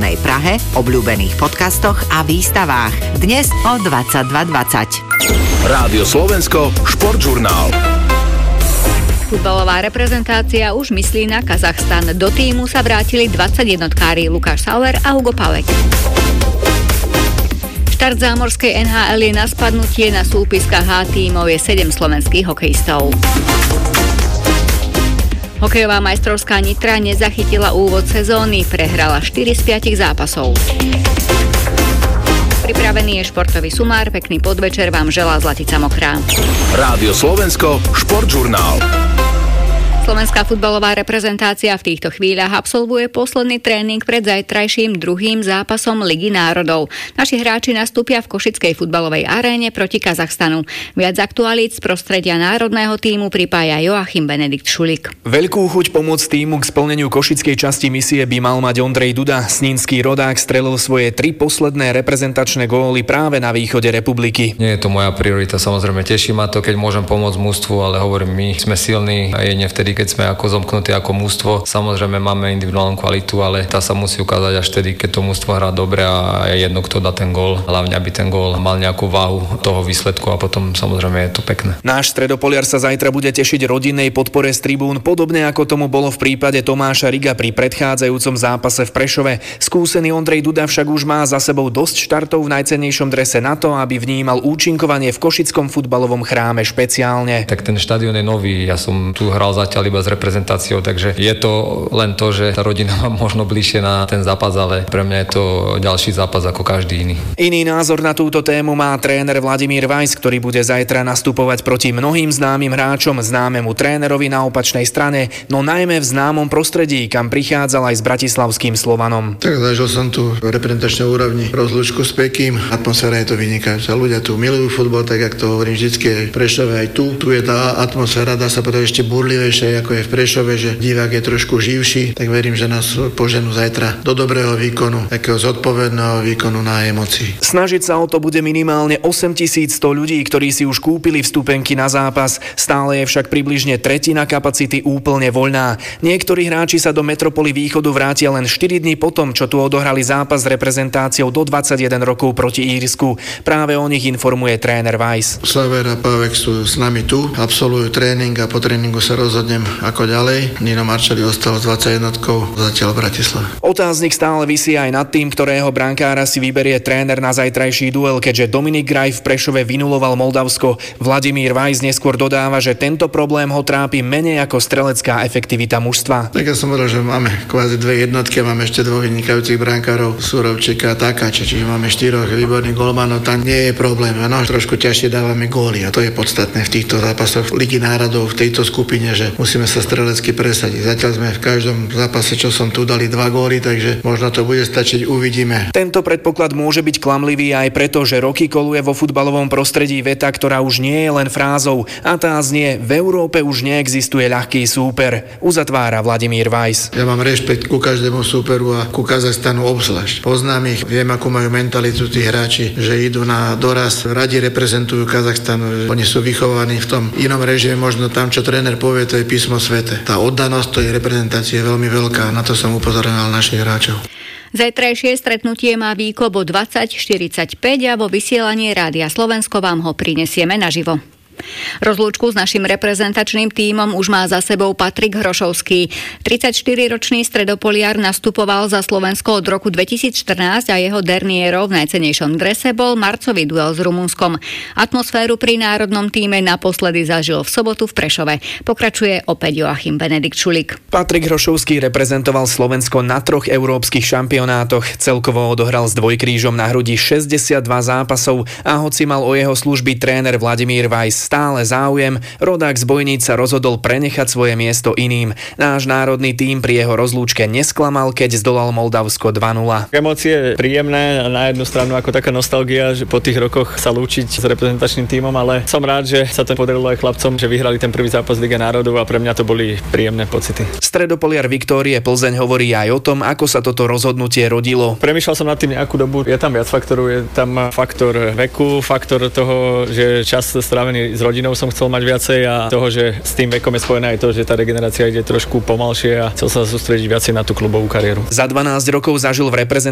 hlavnej Prahe, obľúbených podcastoch a výstavách. Dnes o 22:20. Rádio Slovensko, športžurnál. Futbalová reprezentácia už myslí na Kazachstan. Do tímu sa vrátili 21-tkári Lukáš Sauer a Hugo Pavek. Štart zámorskej NHL je na spadnutie, na súpiskách A tímov je 7 slovenských hokejistov. Hokejová majstrovská Nitra nezachytila úvod sezóny, prehrala 4 z 5 zápasov. Pripravený je športový sumár, pekný podvečer vám želá Zlatica Mokrá. Rádio Slovensko, športžurnál. Slovenská futbalová reprezentácia v týchto chvíľach absolvuje posledný tréning pred zajtrajším druhým zápasom Ligy národov. Naši hráči nastúpia v košickej futbalovej aréne proti Kazachstanu. Viac aktualít z prostredia národného tímu pripája Joachim Benedikt Šulik. Veľkú chuť pomôcť tímu k splneniu košickej časti misie by mal mať Ondrej Duda. Snínský rodák strelil svoje 3 posledné reprezentačné góly práve na východe republiky. Nie je to moja priorita, samozrejme teší ma to, keď môžem pomôcť mužstvu, ale hovorím, my sme silní a jedine vtedy, keď sme ako zomknutí ako mužstvo. Samozrejme máme individuálnu kvalitu, ale tá sa musí ukázať až vtedy, keď to mužstvo hrá dobre a je jedno, kto dá ten gól. Hlavne, aby ten gól mal nejakú váhu toho výsledku a potom samozrejme je to pekné. Náš stredopoliar sa zajtra bude tešiť rodinnej podpore z tribún, podobne ako tomu bolo v prípade Tomáša Riga pri predchádzajúcom zápase v Prešove. Skúsený Ondrej Duda však už má za sebou dosť štartov v najcennejšom drese na to, aby vnímal účinkovanie v košickom futbalovom chráme špeciálne. Tak ten štadión je nový, ja som tu hral zatiaľ iba s reprezentáciou, takže je to len to, že tá rodina má možno bližšie na ten zápas, ale pre mňa je to ďalší zápas ako každý iný. Iný názor na túto tému má tréner Vladimír Weiss, ktorý bude zajtra nastupovať proti mnohým známym hráčom, známemu trénerovi na opačnej strane, no najmä v známom prostredí, kam prichádzal aj s bratislavským Slovanom. Tak zažil som tu v reprezentačnej úrovni rozlúčku s Pekým, atmosféra je to vynikajúca. Ľudia tu milujú futbal, tak ako to hovorím vždycky aj v Prešove, aj tu. Tu je tá atmosféra, dá sa povedať ešte burlivejšia, ako je v Prešove, že divák je trošku živší, tak verím, že nás poženú zajtra do dobrého výkonu, takého zodpovedného výkonu na emócii. Snažiť sa o to bude minimálne 8100 ľudí, ktorí si už kúpili vstupenky na zápas. Stále je však približne tretina kapacity úplne voľná. Niektorí hráči sa do metropoly Východu vrátia len 4 dní potom, čo tu odohrali zápas s reprezentáciou do 21 rokov proti Írsku. Práve o nich informuje tréner Weiss. Sauer a Pavek sú s nami tu, absolvujú tréning a po tréningu sa rozhodnem ako ďalej. Nino Marčali ostal s 21 zatiaľ v Bratislave. Otáznik stále visí aj nad tým, ktorého brankára si vyberie tréner na zajtrajší duel, keďže Dominik Graj v Prešove vynuloval Moldavsko. Vladimír Weiss neskôr dodáva, že tento problém ho trápi menej ako strelecká efektivita mužstva. Tak ja som hovoril, že máme kvázi 2 jednotky a máme ešte 2 vynikajúcich brankárov, Surovčíka a Takáča, čiže máme 4 výborných golmanov, tam nie je problém. No, trošku ťažšie dávame góly a to je podstatné v týchto zápasoch Ligy národov v tejto skupine, že musíme sa strelecky presadiť. Zatiaľ sme v každom zápase, čo som tu, dali 2 góly, takže možno to bude stačiť, uvidíme. Tento predpoklad môže byť klamlivý aj preto, že roky koluje vo futbalovom prostredí veta, ktorá už nie je len frázou, a tá znie: v Európe už neexistuje ľahký súper, uzatvára Vladimír Weiss. Ja mám rešpekt ku každému súperu a ku Kazachstanu obzvlášť. Poznám ich, viem, akú majú mentalitu tí hráči, že idú na doraz, radi reprezentujú Kazachstan, oni sú vychovaní v tom inom režime, možno tam, čo tréner povie, to je písmo svete. Tá oddanosť tej reprezentácie je veľmi veľká, na to som upozorňoval našich hráčov. Zajtrajšie stretnutie má výkop o 20:45 a vo vysielaní Rádia Slovensko vám ho prinesieme naživo. Rozlúčku s našim reprezentačným tímom už má za sebou Patrik Hrošovský. 34-ročný stredopoliar nastupoval za Slovensko od roku 2014 a jeho derniérov v najcennejšom drese bol marcový duel s Rumunskom. Atmosféru pri národnom tíme naposledy zažil v sobotu v Prešove. Pokračuje opäť Joachim Benedikt Šulik. Patrik Hrošovský reprezentoval Slovensko na 3 európskych šampionátoch. Celkovo odohral s dvojkrížom na hrudi 62 zápasov a hoci mal o jeho služby tréner Vladimír Weiss stále záujem, rodák z Bojníc sa rozhodol prenechať svoje miesto iným. Náš národný tím pri jeho rozlúčke nesklamal, keď zdolal Moldavsko 2-0. Emócie príjemné, na jednu stranu ako taká nostalgia, že po tých rokoch sa lúčiť s reprezentačným tímom, ale som rád, že sa to podarilo aj chlapcom, že vyhrali ten prvý zápas Ligy národov a pre mňa to boli príjemné pocity. Stredopoliar Viktórie Plzeň hovorí aj o tom, ako sa toto rozhodnutie rodilo. Premýšľal som nad tým nejakú dobu, je tam viac faktorov, je tam faktor veku, faktor toho, že čas strávený s rodinou som chcel mať viacej a toho, že s tým vekom je spojené aj to, že tá regenerácia ide trošku pomalšie a chcel sa sústrediť viacej na tú klubovú kariéru. Za 12 rokov zažil v